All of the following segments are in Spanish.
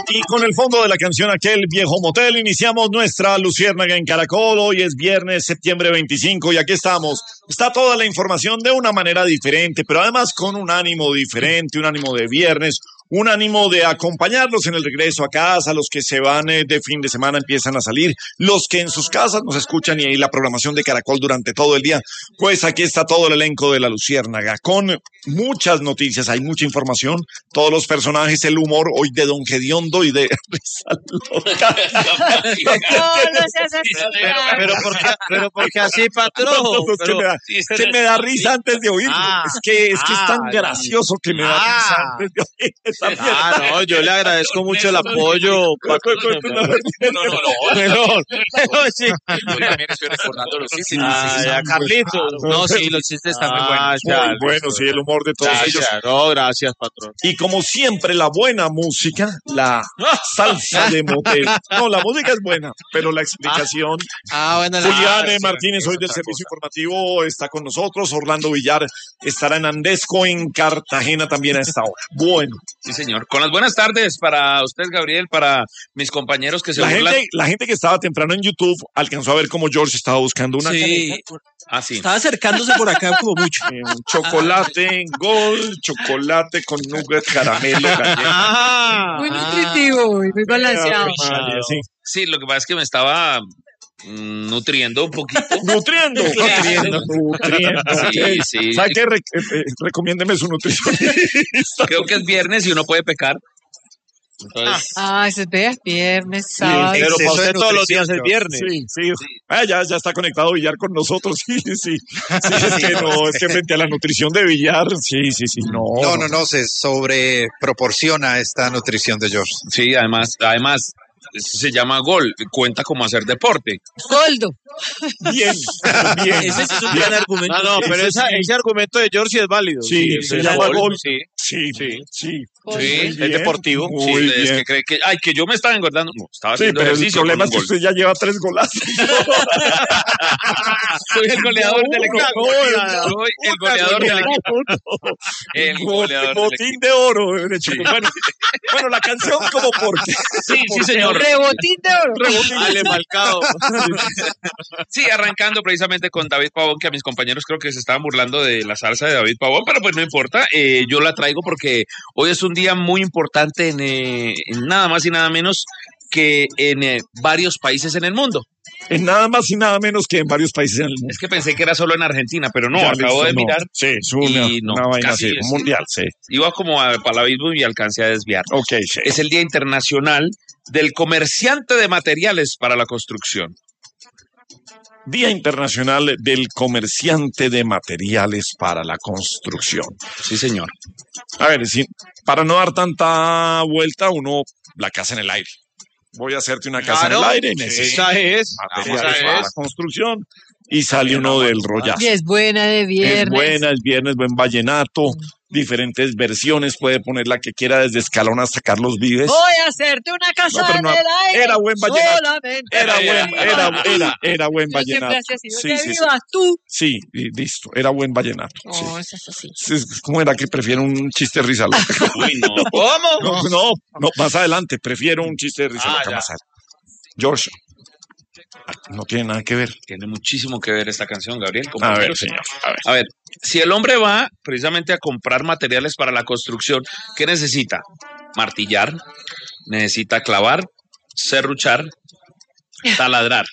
Y con el fondo de la canción Aquel Viejo Motel iniciamos nuestra Luciérnaga en Caracol. Hoy es viernes, septiembre 25 y aquí estamos. Está toda la información de una manera diferente, pero además con un ánimo diferente, un ánimo de viernes, un ánimo de acompañarlos en el regreso a casa, los que se van de fin de semana empiezan a salir, los que en sus casas nos escuchan y ahí la programación de Caracol durante todo el día. Pues aquí está todo el elenco de la Luciérnaga con muchas noticias, hay mucha información, todos los personajes, el humor hoy de Don Gediondo y de Risa Loca. No seas así. Pero porque así, patrón. Que me da risa antes de oírlo. Es que es tan gracioso que me da risa antes de oírlo. No, yo le agradezco mucho el apoyo. Sí. Yo también estoy recordando los chistes. Carlitos. No, sí, los chistes están muy buenos. Muy bueno, sí, el humor de todos ellos. No, gracias, patrón. Y como siempre, la buena música, la salsa de motel. No, la música es buena, pero la explicación. Bueno. Julián Martínez, hoy del Servicio Informativo, está con nosotros. Orlando Villar estará en Andesco, en Cartagena también a esta hora. Bueno. Sí, señor. Con las buenas tardes para usted, Gabriel, para mis compañeros que se burlan. La gente que estaba temprano en YouTube alcanzó a ver cómo George estaba buscando una sí. Sí. Estaba acercándose por acá como mucho. Un chocolate en Gold, chocolate con nugget, caramelo, galleta. Muy nutritivo y muy balanceado. Sí, lo que pasa es que me estaba nutriendo un poquito. Nutriendo. Sí. ¿Sabe qué? Recomiéndeme su nutricionista. Creo que es viernes y uno puede pecar. Entonces... eso es viernes, sábado. Pero para usted todos los días es viernes. Sí. Ya está conectado Villar con nosotros. Sí. Es que frente a la nutrición de Villar, sí. No, se sobreproporciona esta nutrición de George. Sí, además, se llama gol, cuenta como hacer deporte. Goldo. Bien. Ese es un gran argumento. No, pero ese argumento de George es válido. Sí, se llama gol. Sí. Es deportivo. Muy bien. Es que cree que yo me estaba engordando. No, estaba haciendo pero ejercicio. El problema es que usted ya lleva 3 golazos. Soy el goleador del equipo. Soy el goleador del equipo. El goleador del botín de oro. Bueno, la canción como porque. Sí, señor. Rebotín de oro. Ale Malcado. Sí, arrancando precisamente con David Pavón, que a mis compañeros creo que se estaban burlando de la salsa de David Pavón, pero pues no importa. Yo la traigo porque hoy es un día muy importante en nada más y nada menos que en varios países en el mundo. En nada más y nada menos que en varios países en el mundo. Es que pensé que era solo en Argentina, pero no, acabo de mirar. Sí, es una vaina así, mundial, sí. Iba como para el abismo y alcancé a desviar. Okay, sí. Es el Día Internacional del Comerciante de Materiales para la Construcción. Día Internacional del Comerciante de Materiales para la Construcción. Sí, señor. A ver, para no dar tanta vuelta, la casa en el aire. Voy a hacerte una casa en el aire. Esa es. Materiales para la construcción. Y sale uno del rollazo. Y es buena de viernes. Es viernes, buen vallenato. Diferentes versiones, puede poner la que quiera desde Escalón hasta Carlos Vives. Voy a hacerte una casa en el aire. Era buen vallenato. Solamente. Era buen vallenato. Vivas tú. Sí, listo. Era buen vallenato. No, eso es así. ¿Cómo era que prefiero un chiste de risa loca? Uy, no. ¿Cómo? No, más adelante. Prefiero un chiste de risa loca más adelante. George. No tiene nada que ver. Tiene muchísimo que ver esta canción, Gabriel. A ver, señor. A ver, si el hombre va precisamente a comprar materiales para la construcción, ¿qué necesita? Martillar, necesita clavar, serruchar, taladrar.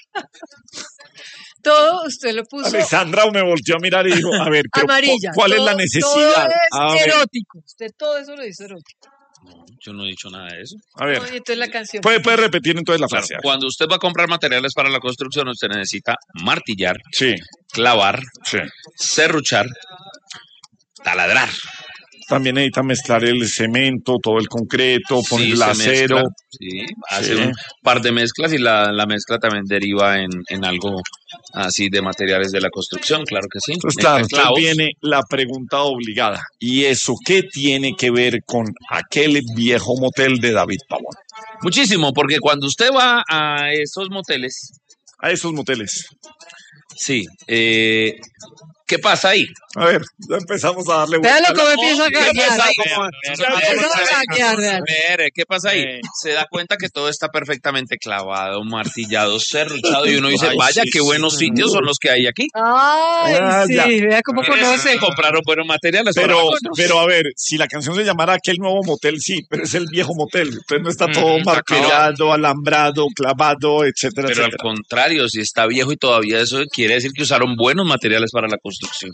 Todo usted lo puso. Alessandra me volteó a mirar y dijo, a ver, pero amarilla. ¿cuál es la necesidad? Todo es erótico. Usted todo eso lo hizo erótico. No, yo no he dicho nada de eso. A ver. No, y entonces la canción. Puede repetir entonces la frase. Cuando usted va a comprar materiales para la construcción, usted necesita martillar, sí, clavar, sí, serruchar, taladrar. También necesita mezclar el cemento, todo el concreto, poner el acero. Hace un par de mezclas y la mezcla también deriva en algo así de materiales de la construcción, claro que sí. Pues claro, viene la pregunta obligada. ¿Y eso qué tiene que ver con aquel viejo motel de David Pavón? Muchísimo, porque cuando usted va a esos moteles... A esos moteles. Sí. ¿Qué pasa ahí? A ver, ya empezamos a darle Vean vuelta. lo que me empieza a ¿Qué pasa gaguear. ahí? Vean. ¿Qué pasa ahí? Se da cuenta que todo está perfectamente clavado, martillado, serruchado y uno dice, Ay, vaya, sí, qué buenos sí. sitios son los que hay aquí. Ay, sí, ya. vea cómo conoce. Compraron buenos materiales. para la construcción. Pero a ver, si la canción se llamara Aquel Nuevo Motel, sí, pero es el viejo motel. Entonces no está todo está martillado, alambrado, clavado, etcétera, Pero al etcétera. contrario, si está viejo y todavía eso quiere decir que usaron buenos materiales para la construcción.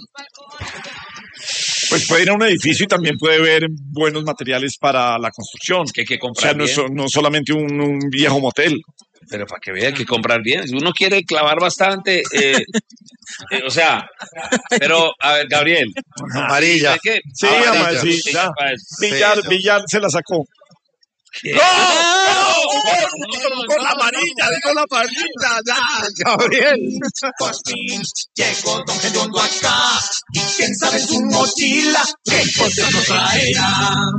Pues puede ir a un edificio y también puede ver buenos materiales para la construcción. Que hay que O sea, comprar no, bien. no solamente un viejo motel. Pero para que vea, hay que comprar bien. Si uno quiere clavar bastante, o sea, pero, a ver, Gabriel. Amarilla. ¿de qué? Sí, Amarilla. ama, sí, ya. Villar se la sacó. ¡No! Con la amarilla, digo la amarilla, ya, Gabriel. Por fin llegó Don Gediondo acá. Y quién sabe su mochila, qué cosas nos traerá.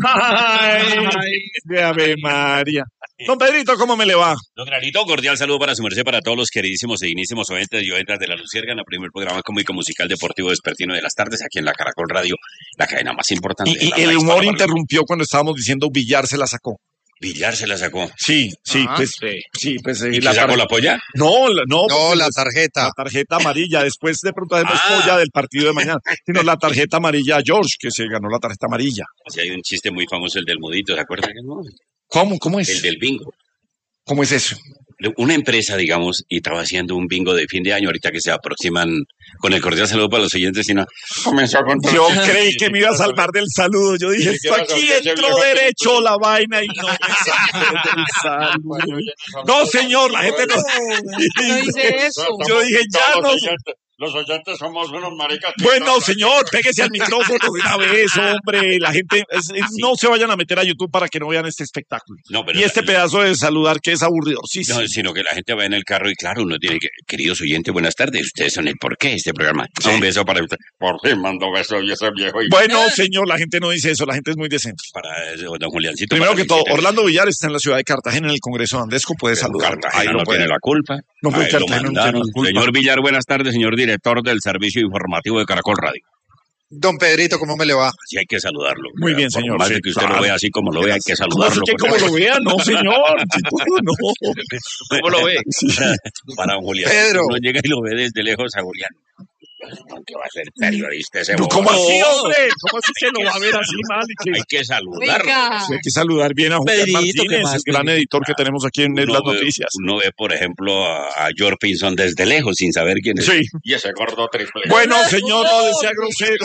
Ay, de Ave María. Don Pedrito, ¿cómo me le va? Don Granito, cordial saludo para su merced, para todos los queridísimos e dignísimos oyentes y oyentas de La Luciérnaga, primer programa cómico musical deportivo despertino de las tardes, aquí en la Caracol Radio, la cadena más importante. de Y la el raíz humor para- interrumpió cuando estábamos diciendo Villar se la sacó. Villar se la sacó. Sí, Ajá, pues, sí. sí, pues. ¿Y se sacó la polla? No, No, porque la la tarjeta. tarjeta amarilla. Después de pronto hacemos Ah. polla del partido de mañana. Sino la tarjeta amarilla a George, que se ganó la tarjeta amarilla. Así hay un chiste muy famoso, el del mudito, ¿se acuerdan? ¿Cómo El es? del bingo. ¿Cómo es eso? Una empresa, digamos, y estaba haciendo un bingo de fin de año, ahorita que se aproximan, con el cordial saludo para los oyentes, y no, comenzó con Yo creí que me iba a salvar del saludo. Yo dije, esto aquí entró derecho la vaina y no me salvé del saludo. No, señor, la gente no. No dice eso. Yo dije, ya no. Los oyentes somos unos maricas. Bueno, señor, pégese al micrófono de una vez, hombre. La gente, no se vayan a meter a YouTube para que no vean este espectáculo. No, pero Y este pedazo de saludar que es aburrido. Sí, sí. No, sino que la gente va en el carro y claro, uno tiene que, queridos oyentes, buenas tardes, ustedes son el porqué de este programa. Un beso para usted. Por fin mando beso y ese viejo. Y Bueno, señor, la gente no dice eso, la gente es muy decente. para don Juliancito. Primero para que todo, Luisito. Orlando Villar está en la ciudad de Cartagena, en el Congreso de Andesco, puede Pero saludar. Cartagena no tiene la culpa. No, pero A él lo Cartagena no tiene mandaron. la culpa. Señor Villar, buenas tardes, señor director del servicio informativo de Caracol Radio. Don Pedrito, ¿cómo me le va? Sí hay que saludarlo. Muy bien, Por señor, más sí, de que usted claro. lo vea así como lo vea, hay que ¿Cómo así saludarlo. que como lo vea? No, señor. No. ¿Cómo lo ve? Para don Julián. Pedro. Uno llega y lo ve desde lejos a Julián. ¿Qué va a ser periodista ese ¿Cómo bobo? así, hombre? ¿Cómo así que lo va a ver así mal? Y que... Hay que saludarlo. Venga. Sí, hay que saludar bien a Julián Pedrito, ¿qué Martínez, más, el gran Pedrito? editor que tenemos aquí en las noticias. Uno ve, por ejemplo, a George Pinson desde lejos sin saber quién es. Sí. Y ese gordo triple. Bueno, señor, no sea grosero.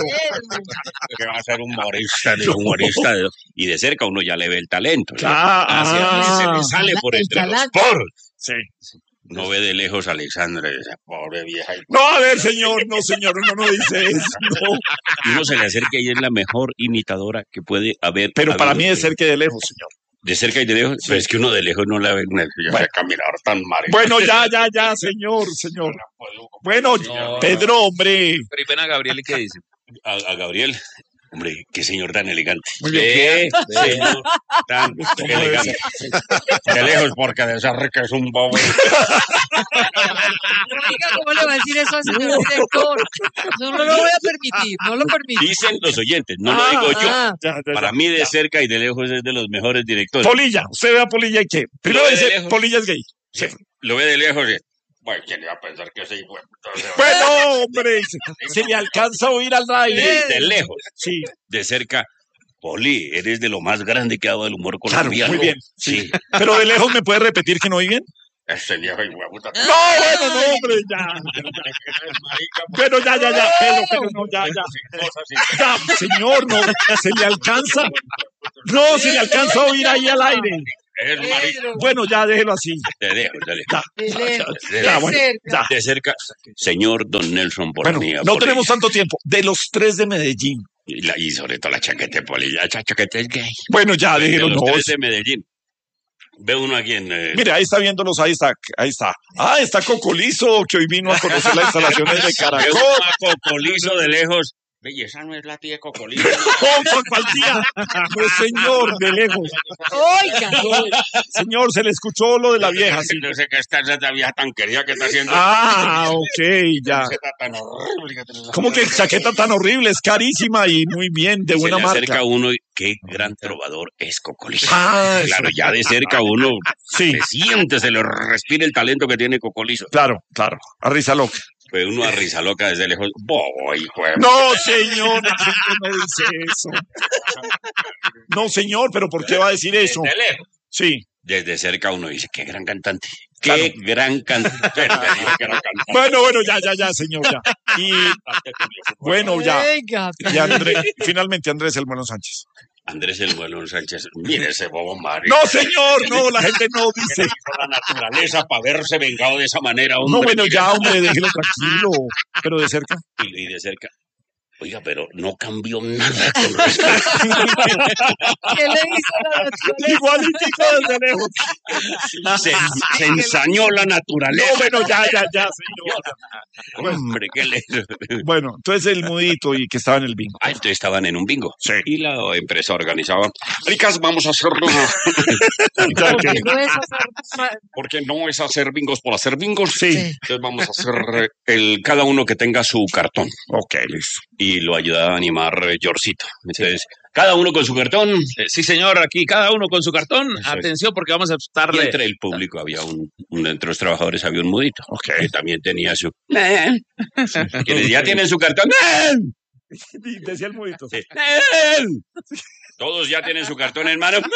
Que va a ser humorista. Y de cerca uno ya le ve el talento. ¿no? Ah, Se le sale por el entre los talante. poros. Sí. No ve de lejos a Alexandra, esa pobre vieja. No, a ver, señor, uno no dice eso. No. Y uno se le acerca y es la mejor imitadora que puede haber. Pero para habido. mí de cerca y de lejos, señor. De cerca y de lejos, pero es que uno de lejos no la ve. Ese caminar tan mal. Bueno, ya, señor. Bueno, Pedro, hombre. Pero y ven a Gabriel y qué dice. A Gabriel. Hombre, qué señor tan elegante. Muy bien. Qué señor tan elegante. De lejos, porque de cerca es un bobo. Diga, ¿cómo le va a decir eso al señor director? No lo voy a permitir, no lo permito. Dicen los oyentes, no lo digo yo. Ya. Para mí, de cerca y de lejos es de los mejores directores. Polilla, usted ve a Polilla y qué. Primero Lo ve de dice, lejos. Polilla es gay. Sí, lo ve de lejos y... Bueno, ¿quién iba a pensar que ese hijo de puta se va a- Bueno, hombre, se le alcanza a oír al aire. De lejos, Sí, de cerca. Poli, eres de lo más grande que ha dado el humor claro, colombiano. muy bien. Sí. Pero de lejos me puede repetir que no oí bien. Ese viejo hijo de puta. No, bueno, no, hombre, ya. Pero ya, pero no, ya. Ya, señor, no, se le alcanza. No, se le alcanza a oír ahí al aire. Eres marica. Pedro, Bueno, ya déjelo así. Te dejo, dale. Ya, de lejos, De ya, de bueno, cerca. ya. De cerca, señor Don Nelson Bueno, Bonilla. no Poli. tenemos tanto tiempo. De los tres de Medellín. Y sobre todo la chaqueta de Poli. La chaqueta es gay. Bueno, ya, De déjelo, los no. tres de Medellín. Ve uno aquí en... Mire, ahí está viéndolos, ahí está. Ah, está Cocolizo, que hoy vino a conocer las instalaciones de Ve Caracol. uno a Cocolizo de lejos. Y esa no es la tía Cocolino. ¿Cómo? ¿Cuál tía? No, señor, de lejos. Oiga. Señor, se le escuchó lo de la vieja, sí. No sé qué está esa vieja tan querida que está haciendo. Ah, ok, ya. Está tan horrible que te- ¿Cómo que chaqueta tan horrible? Es carísima y muy bien, de buena se le acerca marca. uno y qué gran trovador es Cocolino. Ah, eso. Claro, ya de cerca uno Sí, se siente, se le respira el talento que tiene Cocolizo. claro, claro. A risa loca. Fue uno a risa loca desde lejos. Boy, pues. No, señor, la gente no dice eso. No, señor, pero ¿por qué va a decir eso? Desde lejos. Sí. Desde cerca uno dice, qué gran cantante. Qué gran cantante. Bueno, ya, señor, ya. Y bueno, ya. Venga. Y finalmente Andrés El Mono Sánchez. Andrés El Muelón Sánchez. Mire ese bobo Mario. No, señor, no, la gente no dice. La naturaleza para haberse vengado de esa manera, No, hombre. bueno, ya, hombre, déjelo tranquilo. Pero de cerca. Y de cerca. Oiga, pero no cambió nada con respecto. ¿Qué le hizo la naturaleza? Igualitico desde lejos. Se ensañó la naturaleza. No, bueno, ya, señor. Hombre, qué le... Bueno, entonces el mudito y que estaba en el bingo. Ah, entonces estaban en un bingo. Sí. Y la empresa organizaba. Ricas, vamos a hacerlo. Ya que- No es hacer Porque no es hacer bingos por hacer bingos. Sí. Entonces vamos a hacer cada uno que tenga su cartón. Ok, listo. Y lo ayudaba a animar Yorcito. Entonces, cada uno con su cartón. Sí, señor, aquí cada uno con su cartón. Eso es. Atención, porque vamos a Y estarle. entre el público había entre los trabajadores había un mudito. Ok. Que también tenía su... Quienes ya tienen su cartón. Decía el mudito. Sí. Todos ya tienen su cartón en mano.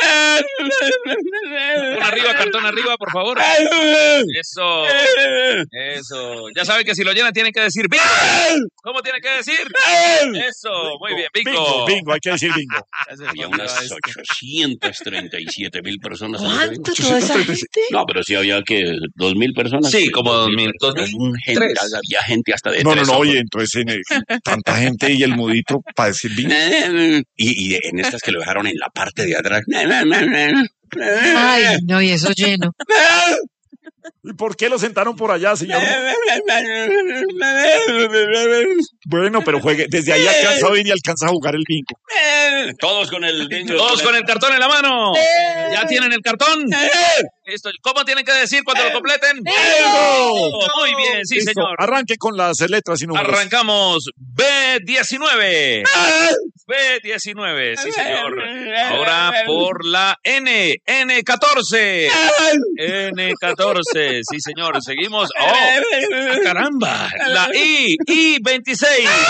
Cartón arriba, por favor. Eso. Eso. Ya saben que si lo llenan tienen que decir bingo. ¿Cómo tiene que decir? Eso. Muy bien, bingo. Bingo, hay que decir bingo. Había unas 837,000 personas. en ese bingo. ¿Cuánto toda esa gente? No, pero sí había que 2,000 personas. Sí, como 2,000. Había gente hasta de No, 3 oye, entonces tanta gente y el mudito para decir bingo. Y en estas que lo dejaron en la parte de atrás. Ay, no, y eso lleno. ¿Y por qué lo sentaron por allá, señor? Bueno, pero juegue. Desde ahí alcanza a oír y alcanza a jugar el bingo. Todos con el bingo. Todos con el cartón en la mano. ¿Ya tienen el cartón? Listo. ¿Cómo tienen que decir cuando lo completen? Muy bien, sí, Listo, señor. arranque con las letras y números. Arrancamos. B19. B19, sí, señor. Ahora por la N. N14. N14, sí, señor. Seguimos. ¡Oh! ¡Caramba! La I. I26.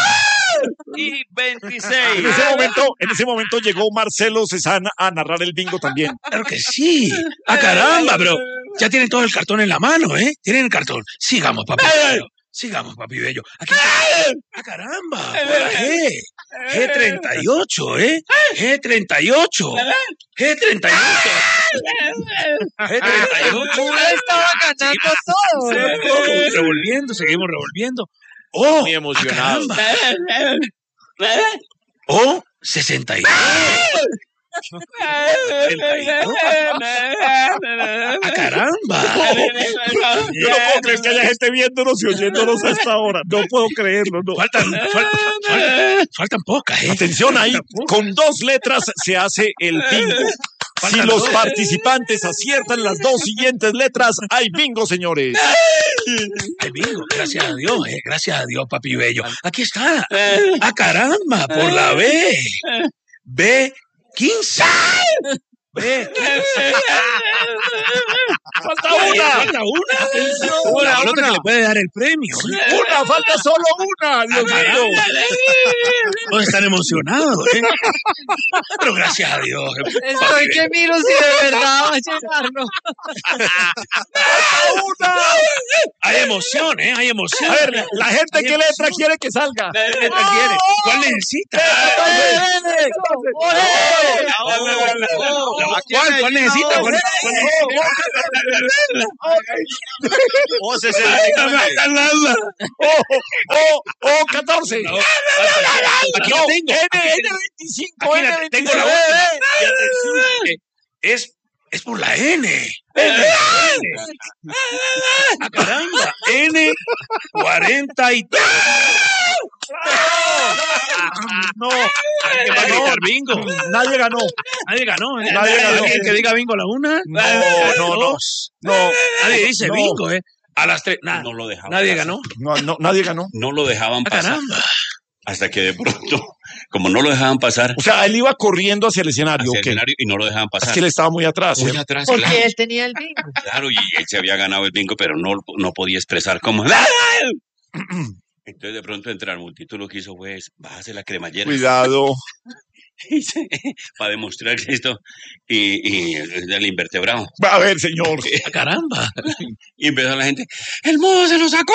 I26. En ese momento llegó Marcelo Cezana a narrar el bingo también. Claro que sí. ¡Ah, caramba! Pero ya tienen todo el cartón en la mano, ¿eh? Tienen el cartón. Sigamos, papi bello. Sigamos, papi bello. Aquí está. ¡Ah, caramba! Por la G. G38, ¿eh? G38. G38. G38. Estaba ganando todo. Seguimos revolviendo. ¡Oh! Muy emocionado. ¡Oh! 62. ¡Ah, caramba! Yo no puedo creer que haya gente viéndonos y oyéndonos a esta hora. No puedo creerlo. No. Faltan pocas, ¿eh? Atención ahí, con 2 letras se hace el bingo. Si los participantes aciertan las 2 siguientes letras, hay bingo, señores. Ay, bingo, gracias a Dios, gracias a Dios, papi bello. Aquí está. ¡Ah, caramba! Por la B. B15. B15. Falta una. Falta una. La otra que le puede dar el premio. Una, falta solo una. Dios mío. Todos están emocionados, ¿eh? Pero gracias a Dios. Estoy que miro si de verdad va a llegar, ¿no? Hay emoción, ¿eh? Hay emoción. A ver, la gente, ¿qué letra quiere que salga? ¿Qué letra quiere? ¿Cuál necesita? ¿Cuál necesita? Voces en la O 14. Aquí la tengo. N25. Aquí la tengo la última. Es por la N. ¡Ah, caramba! N43. No, ¿Qué va a gritar bingo? nadie ganó. Nadie ganó. Nadie ganó. ¿Alguien que diga bingo a la una? No. Nadie dice No. bingo, ¿eh? A las 3. Nada. No lo dejaban Nadie pasar. ganó. No, nadie ganó. No lo dejaban Ah, pasar. caramba. Hasta que de pronto, como no lo dejaban pasar O sea, él iba corriendo hacia el escenario. hacia el ¿ok? escenario y no lo dejaban Es pasar. que él estaba muy atrás. Muy ¿eh? atrás, Porque claro. él tenía el bingo. Claro, y él se había ganado el bingo, pero no podía expresar cómo. Entonces de pronto entre la multitud lo que hizo fue bájase la cremallera Cuidado. para demostrar que esto y el invertebrado. A ver, señor. Ah, caramba. Y empezó la gente, el modo se lo sacó.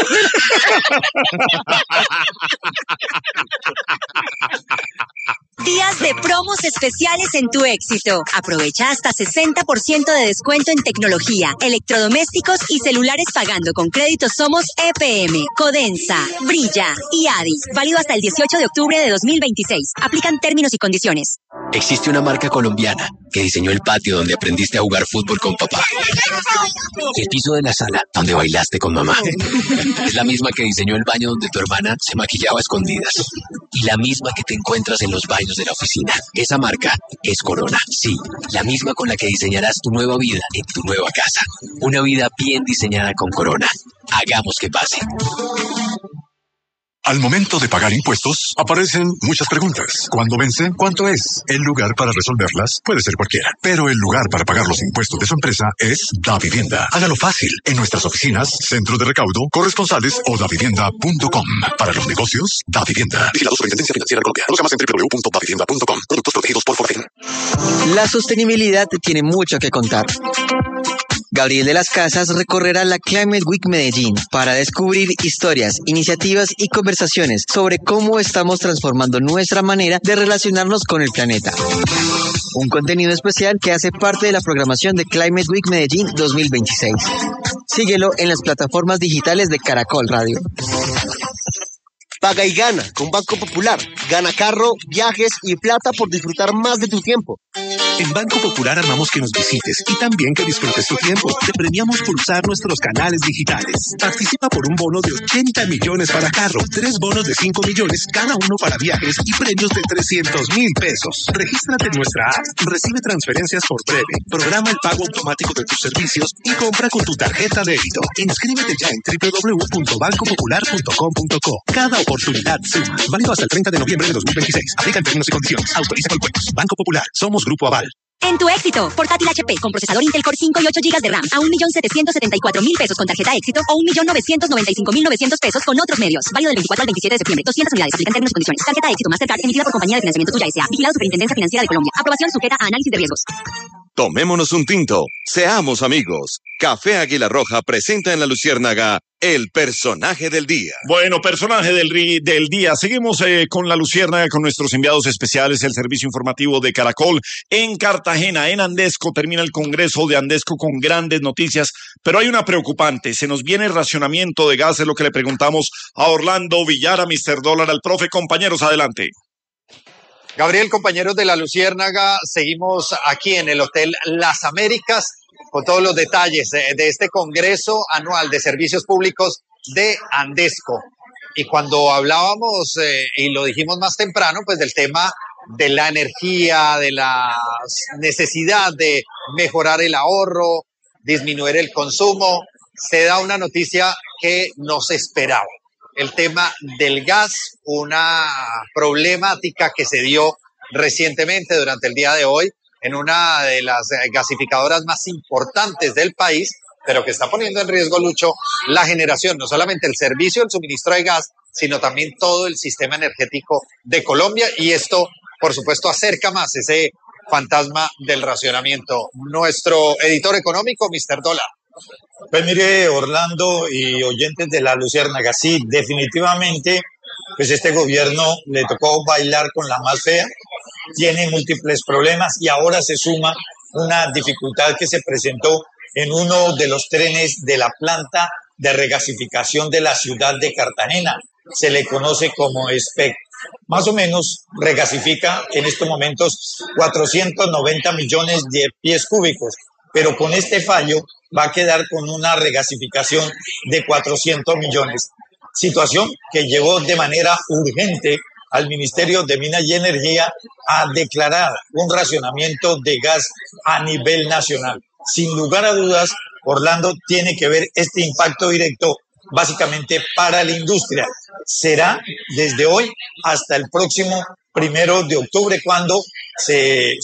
Días de promos especiales en Tu Éxito. Aprovecha hasta 60% de descuento en tecnología, electrodomésticos y celulares pagando con créditos Somos EPM, Codensa, Brilla y Adi. Válido hasta el 18 de octubre de 2026. Aplican términos y condiciones. Existe una marca colombiana que diseñó el patio donde aprendiste a jugar fútbol con papá. Y el piso de la sala donde bailaste con mamá. Es la misma que diseñó el baño donde tu hermana se maquillaba a escondidas. Y la misma que te encuentras en los baños de la oficina. Esa marca es Corona. Sí, la misma con la que diseñarás tu nueva vida en tu nueva casa. Una vida bien diseñada con Corona. Hagamos que pase. Al momento de pagar impuestos, aparecen muchas preguntas. ¿Cuándo vence? ¿Cuánto es? El lugar para resolverlas puede ser cualquiera, pero el lugar para pagar los impuestos de su empresa es Davivienda. Hágalo fácil en nuestras oficinas, centro de recaudo, corresponsales o davivienda.com. Para los negocios, Davivienda. Vigilado Superintendencia Financiera de Colombia. Conozca más en www.davivienda.com. Productos protegidos por Forefen. La sostenibilidad tiene mucho que contar. Gabriel de las Casas recorrerá la Climate Week Medellín para descubrir historias, iniciativas y conversaciones sobre cómo estamos transformando nuestra manera de relacionarnos con el planeta. Un contenido especial que hace parte de la programación de Climate Week Medellín 2026. Síguelo en las plataformas digitales de Caracol Radio. Paga y gana con Banco Popular. Gana carro, viajes y plata por disfrutar más de tu tiempo. En Banco Popular amamos que nos visites y también que disfrutes tu tiempo. Te premiamos por usar nuestros canales digitales. Participa por un bono de 80 millones para carro, 3 bonos de 5 millones, cada uno para viajes y premios de 300.000 pesos. Regístrate en nuestra app, recibe transferencias por breve, programa el pago automático de tus servicios y compra con tu tarjeta de débito. Inscríbete ya en www.bancopopular.com.co. Cada oportunidad suma. Válido hasta el 30 de noviembre de 2026. Aplica en términos y condiciones. Autoriza Colpuertos. Banco Popular. Somos Grupo Aval. En Tu Éxito, portátil HP con procesador Intel Core 5 y 8 GB de RAM a 1.774.000 pesos con tarjeta Éxito o 1.995.900 pesos con otros medios. Válido del 24 al 27 de septiembre. 200 unidades. Aplican términos y condiciones. Tarjeta Éxito Mastercard emitida por Compañía de Financiamiento Tuya S.A. Vigilado Superintendencia Financiera de Colombia. Aprobación sujeta a análisis de riesgos. Tomémonos un tinto. Seamos amigos. Café Águila Roja presenta en La Luciérnaga el personaje del día. Bueno, personaje del día. Seguimos con La Luciérnaga, con nuestros enviados especiales, el servicio informativo de Caracol en Cartagena, en Andesco. Termina el Congreso de Andesco con grandes noticias, pero hay una preocupante. Se nos viene racionamiento de gas, es lo que le preguntamos a Orlando Villar, a Mr. Dólar, al profe. Compañeros, adelante. Gabriel, compañeros de La Luciérnaga, seguimos aquí en el Hotel Las Américas con todos los detalles de este Congreso Anual de Servicios Públicos de Andesco. Y cuando hablábamos, y lo dijimos más temprano, pues del tema de la energía, de la necesidad de mejorar el ahorro, disminuir el consumo, se da una noticia que no se esperaba. El tema del gas, una problemática que se dio recientemente durante el día de hoy en una de las gasificadoras más importantes del país, pero que está poniendo en riesgo, Lucho, la generación, no solamente el servicio, el suministro de gas, sino también todo el sistema energético de Colombia. Y esto, por supuesto, acerca más ese fantasma del racionamiento. Nuestro editor económico, Mr. Dólar. Pues mire, Orlando y oyentes de La Luciérnaga, sí, definitivamente, pues este gobierno le tocó bailar con la más fea, tiene múltiples problemas y ahora se suma una dificultad que se presentó en uno de los trenes de la planta de regasificación de la ciudad de Cartagena. Se le conoce como SPEC. Más o menos regasifica en estos momentos 490 millones de pies cúbicos, pero con este fallo va a quedar con una regasificación de 400 millones. Situación que llegó de manera urgente al Ministerio de Minas y Energía a declarar un racionamiento de gas a nivel nacional. Sin lugar a dudas, Orlando, tiene que ver este impacto directo básicamente para la industria. Será desde hoy hasta el próximo 1 de octubre cuando se